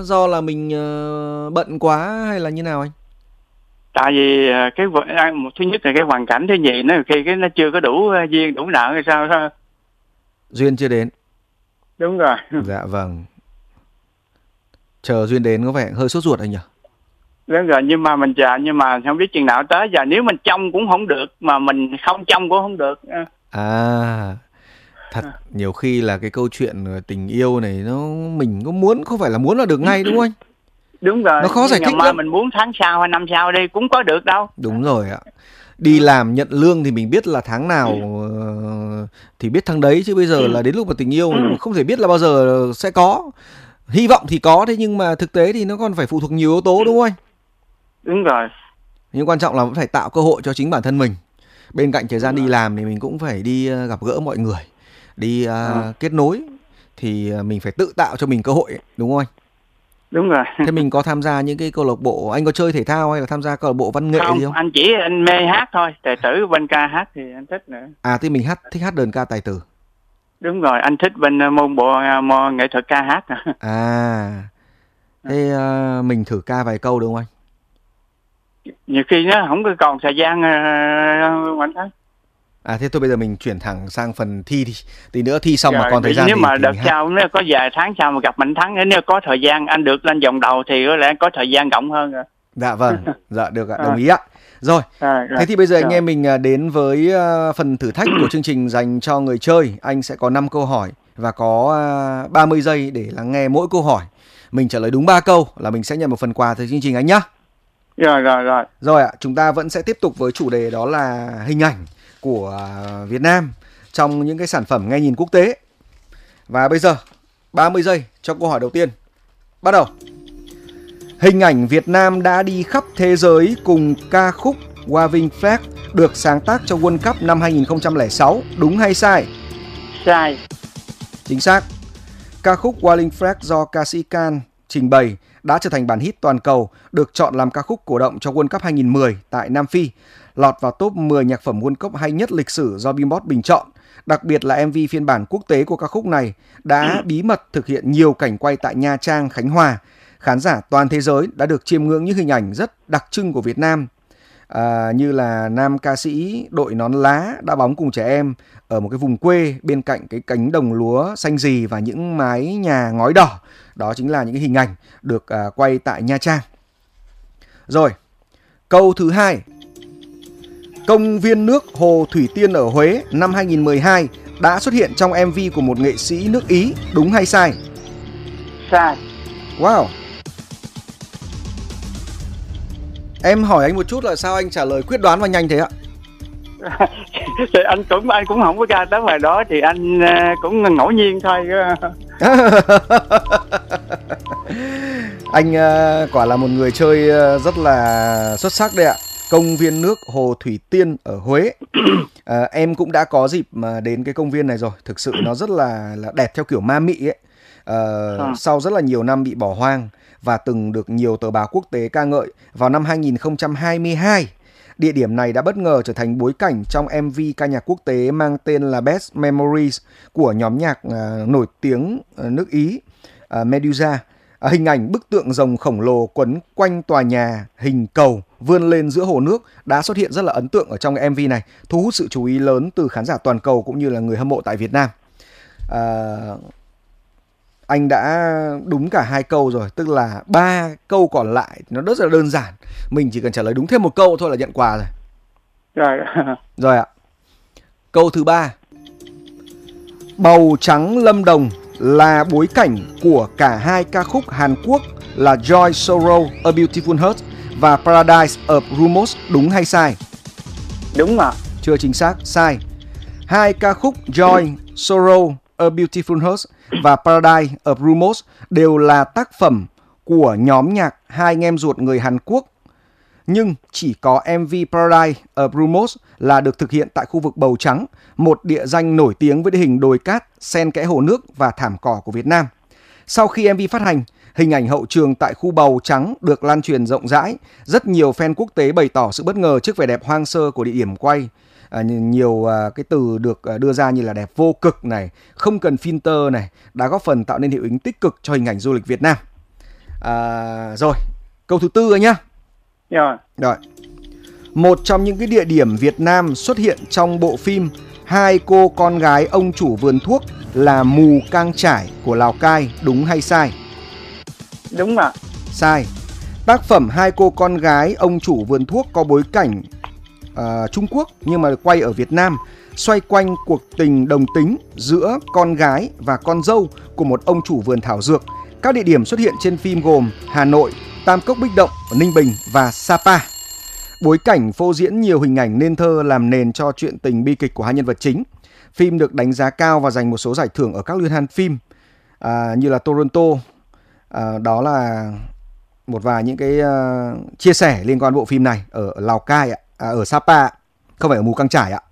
do là mình bận quá hay là như nào anh? Tại vì một thứ nhất là cái hoàn cảnh, thứ nhì nó khi nó chưa có đủ duyên đủ nợ hay sao đó. Duyên chưa đến. Đúng rồi. Dạ vâng. Chờ duyên đến có vẻ hơi sốt ruột anh nhỉ? Đúng rồi, nhưng mà mình chờ, nhưng mà không biết chừng nào tới. Giờ nếu mình trông cũng không được, mà mình không trông cũng không được. Thật nhiều khi là cái câu chuyện tình yêu này mình có muốn, không phải là muốn là được ngay đúng không anh? Đúng rồi. Nó khó giải thích lắm. Mình muốn tháng sau hay năm sau đi cũng có được đâu. Đúng rồi ạ. Đi làm nhận lương thì mình biết là tháng nào thì biết tháng đấy, chứ bây giờ là đến lúc mà tình yêu mình không thể biết là bao giờ sẽ có. Hy vọng thì có, thế nhưng mà thực tế thì nó còn phải phụ thuộc nhiều yếu tố đúng không anh? Đúng rồi. Nhưng quan trọng là vẫn phải tạo cơ hội cho chính bản thân mình. Bên cạnh thời gian đi làm thì mình cũng phải đi gặp gỡ mọi người, đi kết nối, thì mình phải tự tạo cho mình cơ hội ấy, đúng không anh? Đúng rồi. Thế mình có tham gia những cái câu lạc bộ, anh có chơi thể thao hay là tham gia câu lạc bộ văn nghệ không, gì không? Anh mê hát thôi, tài tử bên ca hát thì anh thích nữa. Thì mình thích hát đơn ca tài tử. Đúng rồi, anh thích bên môn nghệ thuật ca hát. Thế mình thử ca vài câu được không anh? Nhiều khi nó không còn thời gian anh thấy. Thế thôi bây giờ mình chuyển thẳng sang phần thi đi. Tí nữa thi xong mà còn thời gian nếu thì mà đợt hát. sau nếu có vài tháng sau mà gặp Mạnh Thắng, nếu có thời gian anh được lên vòng đầu thì có lẽ có thời gian rộng hơn rồi. Dạ vâng, dạ được ạ, đồng ý ạ. Rồi, thế thì bây giờ anh em mình đến với phần thử thách của chương trình dành cho người chơi. Anh sẽ có 5 câu hỏi và có 30 giây để lắng nghe mỗi câu hỏi. Mình trả lời đúng 3 câu là mình sẽ nhận một phần quà từ chương trình anh nhá. Rồi. Rồi ạ, chúng ta vẫn sẽ tiếp tục với chủ đề đó là hình ảnh của Việt Nam trong những cái sản phẩm nghe nhìn quốc tế. Và bây giờ 30 giây cho câu hỏi đầu tiên. Bắt đầu. Hình ảnh Việt Nam đã đi khắp thế giới cùng ca khúc Waving Flag được sáng tác cho World Cup năm 2006, đúng hay sai? Sai. Chính xác. Ca khúc Waving Flag do ca sĩ Can trình bày đã trở thành bản hit toàn cầu, được chọn làm ca khúc cổ động cho World Cup 2010 tại Nam Phi, lọt vào top 10 nhạc phẩm World Cup hay nhất lịch sử do Billboard bình chọn. Đặc biệt là MV phiên bản quốc tế của ca khúc này đã bí mật thực hiện nhiều cảnh quay tại Nha Trang, Khánh Hòa. Khán giả toàn thế giới đã được chiêm ngưỡng những hình ảnh rất đặc trưng của Việt Nam, như là nam ca sĩ đội nón lá đá bóng cùng trẻ em ở một cái vùng quê bên cạnh cái cánh đồng lúa xanh rì và những mái nhà ngói đỏ. Đó chính là những cái hình ảnh được quay tại Nha Trang. Rồi, câu thứ hai. Công viên nước Hồ Thủy Tiên ở Huế năm 2012 đã xuất hiện trong MV của một nghệ sĩ nước Ý, đúng hay sai? Sai. Wow. Em hỏi anh một chút là sao anh trả lời quyết đoán và nhanh thế ạ? Thì anh cũng không có ra tới ngoài đó, thì anh cũng ngẫu nhiên thôi. Anh quả là một người chơi rất là xuất sắc đấy ạ. Công viên nước Hồ Thủy Tiên ở Huế. Em cũng đã có dịp mà đến cái công viên này rồi. Thực sự nó rất là đẹp theo kiểu ma mị ấy. Sau rất là nhiều năm bị bỏ hoang và từng được nhiều tờ báo quốc tế ca ngợi, vào năm 2022, địa điểm này đã bất ngờ trở thành bối cảnh trong MV ca nhạc quốc tế mang tên là Best Memories của nhóm nhạc nổi tiếng nước Ý Medusa. Hình ảnh bức tượng rồng khổng lồ quấn quanh tòa nhà hình cầu vươn lên giữa hồ nước đã xuất hiện rất là ấn tượng ở trong cái MV này, thu hút sự chú ý lớn từ khán giả toàn cầu cũng như là người hâm mộ tại Việt Nam. Anh đã đúng cả 2 câu rồi, tức là 3 câu còn lại nó rất là đơn giản. Mình chỉ cần trả lời đúng thêm một câu thôi là nhận quà rồi. Rồi ạ. Câu thứ 3. Bầu Trắng Lâm Đồng là bối cảnh của cả hai ca khúc Hàn Quốc là Joy Sorrow A Beautiful Heart và Paradise of Rumors, đúng hay sai? Đúng ạ. Chưa chính xác, sai. Hai ca khúc Joy Sorrow A Beautiful Heart và Paradise of Rumors đều là tác phẩm của nhóm nhạc hai anh em ruột người Hàn Quốc, nhưng chỉ có MV Paradise of Rumors là được thực hiện tại khu vực Bầu Trắng, một địa danh nổi tiếng với địa hình đồi cát, xen kẽ hồ nước và thảm cỏ của Việt Nam. Sau khi MV phát hành, hình ảnh hậu trường tại khu Bầu Trắng được lan truyền rộng rãi. Rất nhiều fan quốc tế bày tỏ sự bất ngờ trước vẻ đẹp hoang sơ của địa điểm quay. Nhiều cái từ được đưa ra như là đẹp vô cực này, không cần filter này, đã góp phần tạo nên hiệu ứng tích cực cho hình ảnh du lịch Việt Nam. Rồi, câu thứ tư nhá. Rồi. Một trong những cái địa điểm Việt Nam xuất hiện trong bộ phim Hai cô con gái ông chủ vườn thuốc là Mù Cang Chải của Lào Cai, đúng hay sai? Đúng ạ. Sai. Tác phẩm Hai cô con gái ông chủ vườn thuốc có bối cảnh Trung Quốc nhưng mà quay ở Việt Nam, xoay quanh cuộc tình đồng tính giữa con gái và con dâu của một ông chủ vườn thảo dược. Các địa điểm xuất hiện trên phim gồm Hà Nội, Tam Cốc Bích Động, Ninh Bình và Sapa. Bối cảnh phô diễn nhiều hình ảnh nên thơ làm nền cho chuyện tình bi kịch của hai nhân vật chính. Phim được đánh giá cao và giành một số giải thưởng ở các liên hoan phim như là Toronto. Đó là một vài những cái chia sẻ liên quan bộ phim này ở Lào Cai ở Sapa, không phải ở Mù Cang Chải ạ.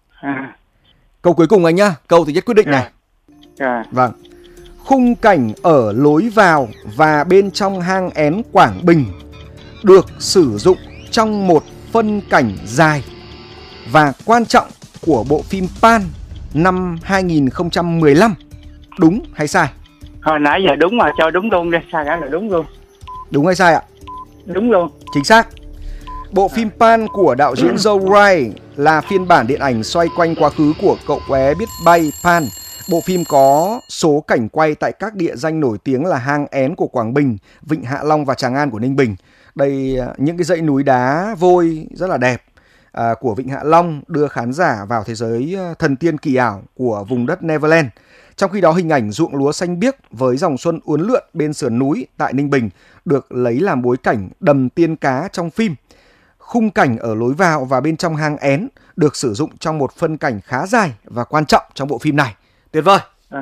Câu cuối cùng anh nhá, câu thứ nhất quyết định này. Vâng. Khung cảnh ở lối vào và bên trong hang én Quảng Bình được sử dụng trong một phân cảnh dài và quan trọng của bộ phim Pan năm 2015. Đúng hay sai? Hồi nãy giờ đúng mà, cho đúng luôn đi, sai cả là đúng luôn. Đúng hay sai ạ? Đúng luôn. Chính xác. Bộ phim Pan của đạo diễn Joe Wright là phiên bản điện ảnh xoay quanh quá khứ của cậu bé biết bay Pan. Bộ phim có số cảnh quay tại các địa danh nổi tiếng là hang én của Quảng Bình, Vịnh Hạ Long và Tràng An của Ninh Bình. Đây những cái dãy núi đá vôi rất là đẹp của Vịnh Hạ Long đưa khán giả vào thế giới thần tiên kỳ ảo của vùng đất Neverland. Trong khi đó hình ảnh ruộng lúa xanh biếc với dòng xuân uốn lượn bên sườn núi tại Ninh Bình được lấy làm bối cảnh đầm tiên cá trong phim. Khung cảnh ở lối vào và bên trong hang én được sử dụng trong một phân cảnh khá dài và quan trọng trong bộ phim này. Tuyệt vời.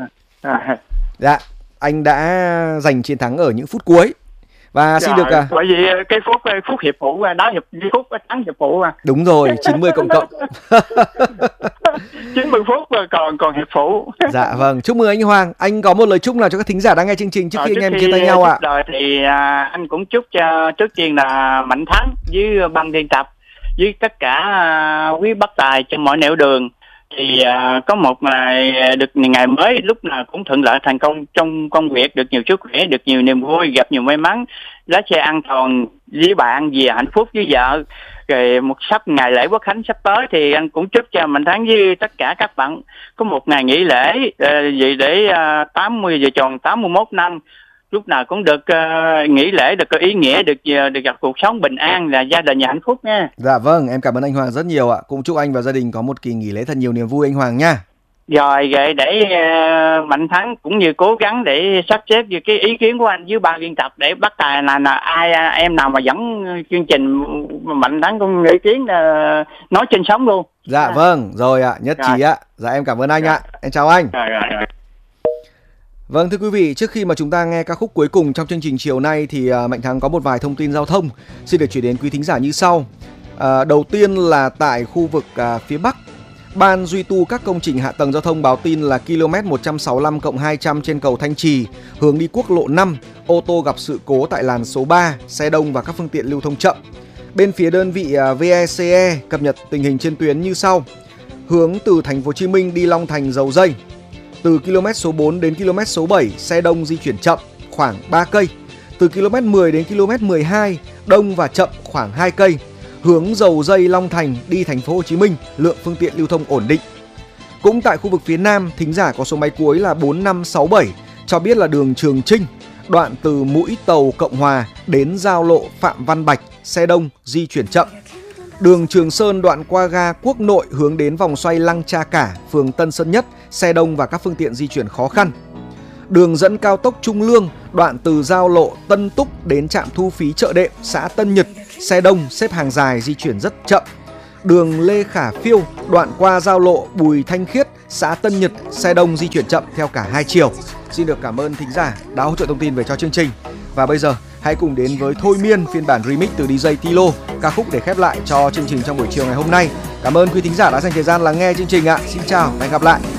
Dạ, anh đã giành chiến thắng ở những phút cuối. Và xin được bởi vì cái phút hiệp phụ đá phút thắng hiệp phụ mà. Đúng rồi, 90 cộng 90 phút còn hiệp phụ. Dạ vâng, chúc mừng anh Hoàng. Anh có một lời chúc nào cho các thính giả đang nghe chương trình trước khi anh em chia tay nhau ạ? Rồi thì anh cũng chúc cho trước tiên là mạnh thắng với ban biên tập với tất cả quý bác tài trên mọi nẻo đường. Thì có một ngày mới lúc nào cũng thuận lợi thành công trong công việc, được nhiều sức khỏe, được nhiều niềm vui, gặp nhiều may mắn, lái xe an toàn với bạn, về hạnh phúc với vợ. Rồi sắp ngày lễ Quốc Khánh sắp tới thì anh cũng chúc cho Mạnh Thắng với tất cả các bạn có một ngày nghỉ lễ gì để 80 giờ tròn 81 năm lúc nào cũng được nghỉ lễ, được có ý nghĩa, được gặp cuộc sống bình an, là gia đình và hạnh phúc nha. Dạ vâng, em cảm ơn anh Hoàng rất nhiều ạ. Cũng chúc anh và gia đình có một kỳ nghỉ lễ thật nhiều niềm vui anh Hoàng nha. Rồi để Mạnh Thắng cũng như cố gắng để sắp xếp về cái ý kiến của anh với ban biên tập để bắt tài là ai em nào mà dẫn chương trình Mạnh Thắng cũng ý kiến nói trên sóng luôn. Dạ vâng, rồi ạ, nhất trí ạ. Dạ em cảm ơn anh ạ. Em chào anh. Rồi. Vâng, thưa quý vị, trước khi mà chúng ta nghe ca khúc cuối cùng trong chương trình chiều nay thì Mạnh Thắng có một vài thông tin giao thông xin được chuyển đến quý thính giả như sau. Đầu tiên là tại khu vực phía Bắc, Ban duy tu các công trình hạ tầng giao thông báo tin là km 165+200 trên cầu Thanh Trì hướng đi quốc lộ 5, ô tô gặp sự cố tại làn số 3, xe đông và các phương tiện lưu thông chậm. Bên phía đơn vị VECE cập nhật tình hình trên tuyến như sau. Hướng từ thành phố Hồ Chí Minh đi Long Thành Dầu Dây, từ km số 4 đến km số 7 xe đông di chuyển chậm khoảng 3 cây. Từ km 10 đến km 12 đông và chậm khoảng 2 cây. Hướng Dầu Dây Long Thành đi thành phố Hồ Chí Minh, lượng phương tiện lưu thông ổn định. Cũng tại khu vực phía Nam, thính giả có số máy cuối là 4567 cho biết là đường Trường Trinh, đoạn từ Mũi Tàu Cộng Hòa đến giao lộ Phạm Văn Bạch, xe đông di chuyển chậm. Đường Trường Sơn đoạn qua ga Quốc Nội hướng đến vòng xoay Lăng Cha Cả, phường Tân Sơn Nhất, xe đông và các phương tiện di chuyển khó khăn. Đường dẫn cao tốc Trung Lương đoạn từ giao lộ Tân Túc đến trạm thu phí Chợ Đệm, xã Tân Nhật, xe đông xếp hàng dài di chuyển rất chậm. Đường Lê Khả Phiêu đoạn qua giao lộ Bùi Thanh Khiết, xã Tân Nhật, xe đông di chuyển chậm theo cả hai chiều. Xin được cảm ơn thính giả đã hỗ trợ thông tin về cho chương trình. Và bây giờ hãy cùng đến với Thôi Miên phiên bản remix từ DJ Tilo, ca khúc để khép lại cho chương trình trong buổi chiều ngày hôm nay. Cảm ơn quý thính giả đã dành thời gian lắng nghe chương trình ạ. Xin chào và hẹn gặp lại.